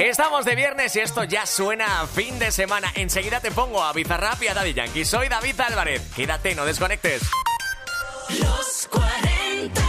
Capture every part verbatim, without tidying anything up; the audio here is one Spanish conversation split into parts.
Estamos de viernes y esto ya suena a fin de semana. Enseguida te pongo a Bizarrap y a Daddy Yankee. Soy David Álvarez. Quédate, no desconectes. Los cuarenta.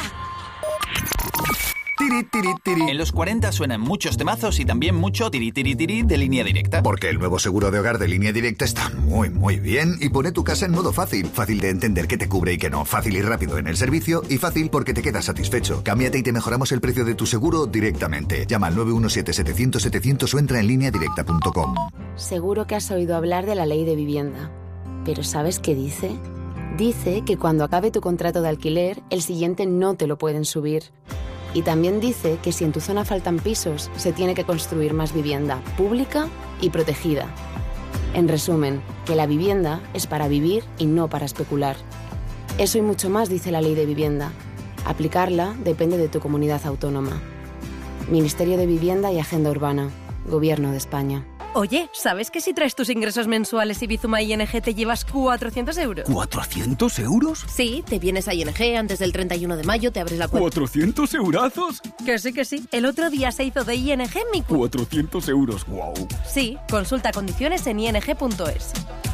Tiri, tiri, tiri. En los cuarenta suenan muchos temazos y también mucho tiri, tiri, tiri de Línea Directa. Porque el nuevo seguro de hogar de Línea Directa está muy, muy bien y pone tu casa en modo fácil. Fácil de entender qué te cubre y qué no. Fácil y rápido en el servicio y fácil porque te quedas satisfecho. Cámbiate y te mejoramos el precio de tu seguro directamente. Llama al nueve uno siete, setecientos, setecientos o entra en línea directa punto com. Seguro que has oído hablar de la ley de vivienda. ¿Pero sabes qué dice? Dice que cuando acabe tu contrato de alquiler, el siguiente no te lo pueden subir. Y también dice que si en tu zona faltan pisos, se tiene que construir más vivienda pública y protegida. En resumen, que la vivienda es para vivir y no para especular. Eso y mucho más dice la ley de vivienda. Aplicarla depende de tu comunidad autónoma. Ministerio de Vivienda y Agenda Urbana. Gobierno de España. Oye, ¿sabes que si traes tus ingresos mensuales y Bizuma I N G te llevas cuatrocientos euros? ¿cuatrocientos euros? Sí, te vienes a I N G antes del treinta y uno de mayo, te abres la cuenta. ¿cuatrocientos eurazos? Que sí, que sí. El otro día se hizo de I N G mi cuenta. cuatrocientos euros, wow. Sí, consulta condiciones en i n g punto es.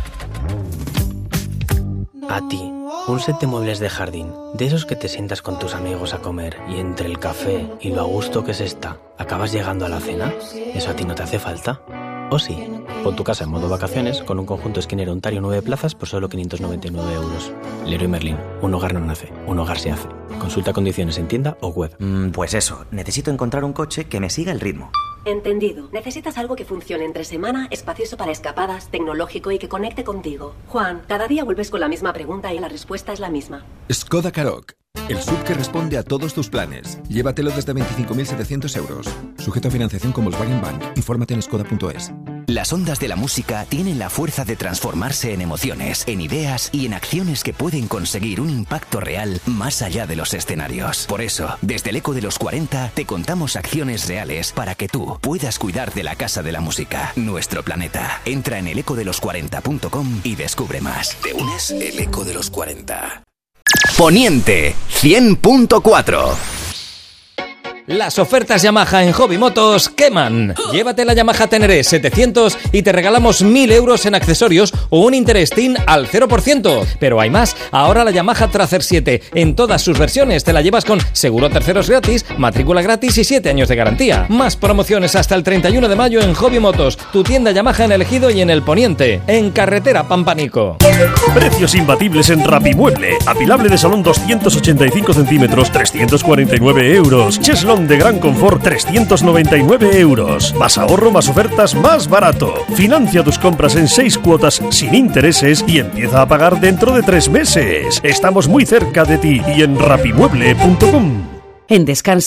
A ti, un set de muebles de jardín, de esos que te sientas con tus amigos a comer y entre el café y lo a gusto que se está, acabas llegando a la cena. ¿Eso a ti no te hace falta? ¿O sí? Pon tu casa en modo vacaciones con un conjunto esquinero Ontario nueve plazas por solo quinientos noventa y nueve euros. Leroy Merlin. Un hogar no nace, un hogar se hace. Consulta condiciones en tienda o web. Mm, pues eso, necesito encontrar un coche que me siga el ritmo. Entendido. Necesitas algo que funcione entre semana, espacioso para escapadas, tecnológico y que conecte contigo. Juan, cada día vuelves con la misma pregunta y la respuesta es la misma. Skoda Karoq. El S U V que responde a todos tus planes. Llévatelo desde veinticinco mil setecientos euros. Sujeto a financiación con Volkswagen Bank. Infórmate en skoda punto es. Las ondas de la música tienen la fuerza de transformarse en emociones, en ideas y en acciones que pueden conseguir un impacto real más allá de los escenarios. Por eso, desde el Eco de los cuarenta te contamos acciones reales para que tú puedas cuidar de la Casa de la Música, nuestro planeta. Entra en el eco de los cuarenta punto com y descubre más. ¿Te unes? El Eco de los cuarenta. Poniente cien punto cuatro. Las ofertas Yamaha en Hobby Motos queman. Llévate la Yamaha Teneré setecientos y te regalamos mil euros en accesorios o un interés T I N al cero por ciento. Pero hay más. Ahora la Yamaha Tracer siete en todas sus versiones te la llevas con seguro terceros gratis, matrícula gratis y siete años de garantía. Más promociones hasta el treinta y uno de mayo en Hobby Motos, tu tienda Yamaha en el Ejido y en el Poniente. En carretera Pampanico. Precios imbatibles en Rapimueble. Apilable de salón doscientos ochenta y cinco centímetros, trescientos cuarenta y nueve euros. Cheslon de gran confort, trescientos noventa y nueve euros. Más ahorro, más ofertas, más barato. Financia tus compras en seis cuotas sin intereses y empieza a pagar dentro de tres meses. Estamos muy cerca de ti y en rapimueble punto com. En Descanso